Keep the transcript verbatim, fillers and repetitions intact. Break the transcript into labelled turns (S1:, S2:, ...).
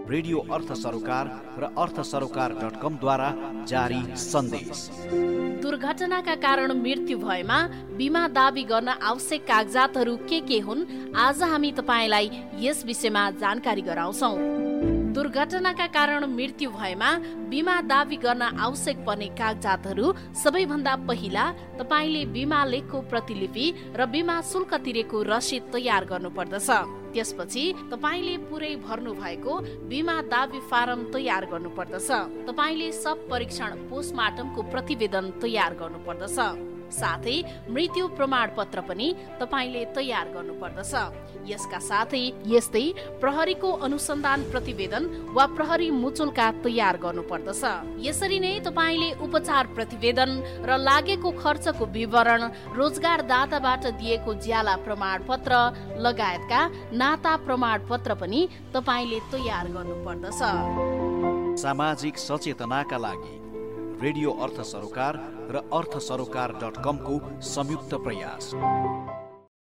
S1: Radio अर्थ सरोकार र अर्थ सरोकार डट कम द्वारा जारी सन्देश।
S2: दुर्घटनाका कारण मृत्यु भएमा बिमा दावी गर्न आवश्यक कागजातहरू के के हुन्, आज हामी तपाईलाई यस विषयमा जानकारी गराउँछौ। दुर्घटनाका कारण मृत्यु भएमा बिमा दावी गर्न आवश्यक पर्ने कागजातहरू सबैभन्दा पहिला तपाईले बिमा लेखको प्रतिलिपि र बिमा शुल्क तिरेको रसिद तयार गर्नुपर्दछ। त्यसपछि तपाईले पुरै भर्नु भएको बिमा दावी फारम तयार गर्नुपर्दछ। तपाईले सब परीक्षण पोस्टमार्टमको प्रतिवेदन तयार गर्नुपर्दछ। साथै मृत्यु प्रमाण पत्र पनि तपाईले तयार गर्नुपर्दछ। यसका साथै यस्तै प्रहरीको अनुसन्धान प्रतिवेदन वा प्रहरी मुचुल्का तयार गर्नुपर्दछ। यसरी नै तपाईले उपचार प्रतिवेदन र लागेको खर्चको विवरण, रोजगारदाताबाट दिएको ज्याला प्रमाण पत्र लगायतका नाता प्रमाण पत्र पनि तपाईले तयार गर्नुपर्दछ।
S1: सामाजिक सचेतनाका लागि रेडियो अर्थ सरोकार र अर्थ सरोकार डट कम को संयुक्त प्रयास।